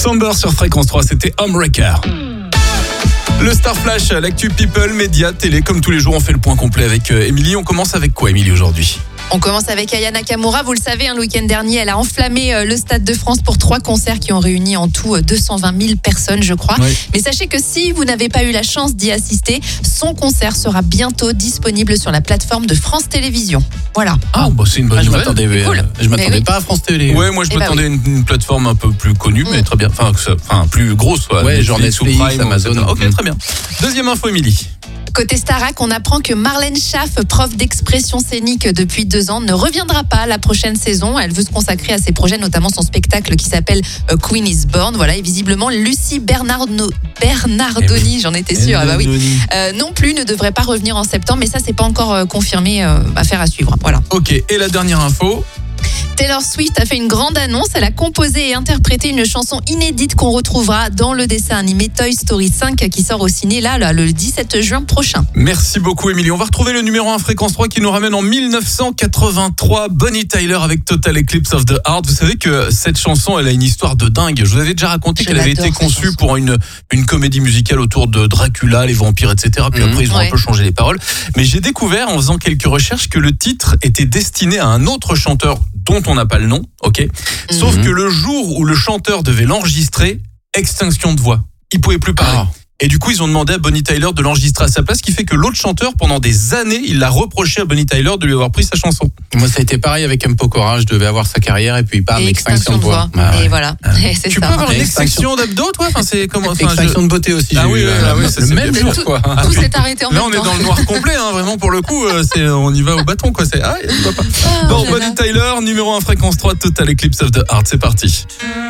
Samber sur Fréquence 3, c'était Homewrecker. Le Star Flash, l'actu People, médias, télé, comme tous les jours, on fait le point complet avec Émilie. On commence avec quoi, Émilie, aujourd'hui ? On commence avec Aya Nakamura. Vous le savez, le week-end dernier, elle a enflammé le Stade de France pour 3 concerts qui ont réuni en tout 220 000 personnes, je crois. Oui. Mais sachez que si vous n'avez pas eu la chance d'y assister, son concert sera bientôt disponible sur la plateforme de France Télévisions. Voilà. Ah, bah c'est une bonne nouvelle. Je m'attendais pas à France Télé. Ouais, moi je m'attendais à une plateforme un peu plus connue, mais très bien. Enfin, plus grosse. Ouais, genre Netflix, Amazon. Ok, très bien. Deuxième info, Émilie. Côté Starac, on apprend que Marlène Schaff, prof d'expression scénique depuis 2 ans, ne reviendra pas la prochaine saison. Elle veut se consacrer à ses projets, notamment son spectacle qui s'appelle Queen is Born. Voilà, et visiblement, Lucie Bernardoni, j'en étais sûre, non plus ne devrait pas revenir en septembre, mais ça, c'est pas encore confirmé, affaire à suivre. Voilà. Ok, et la dernière info. Taylor Swift a fait une grande annonce. Elle a composé et interprété une chanson inédite qu'on retrouvera dans le dessin animé Toy Story 5 qui sort au ciné le 17 juin prochain. Merci beaucoup, Émilie. On va retrouver le numéro 1 Fréquence 3 qui nous ramène en 1983. Bonnie Tyler avec Total Eclipse of the Heart. Vous savez que cette chanson, elle a une histoire de dingue. Je vous avais déjà raconté qu'elle avait été conçue pour une comédie musicale autour de Dracula, les vampires, etc. Puis après, ils ont un peu changé les paroles. Mais j'ai découvert en faisant quelques recherches que le titre était destiné à un autre chanteur dont on n'a pas le nom, ok. Sauf que le jour où le chanteur devait l'enregistrer, extinction de voix. Il pouvait plus parler. Et du coup, ils ont demandé à Bonnie Tyler de l'enregistrer à sa place, ce qui fait que l'autre chanteur, pendant des années, il l'a reproché à Bonnie Tyler de lui avoir pris sa chanson. Moi, ça a été pareil avec M. Pokora. Je devais avoir sa carrière et puis bam, extinction de voix. Et voilà. C'est tu ça. peux avoir une extinction d'abdos, toi? Enfin, c'est comment? Extinction de beauté aussi. Oui, c'est le même jour, quoi. Tout s'est arrêté en même temps. Là, on est dans le noir complet, vraiment, pour le coup, on y va au bâton, quoi. Bon, Bonnie Tyler, numéro 1 Fréquence 3, Total Eclipse of the Heart, c'est parti.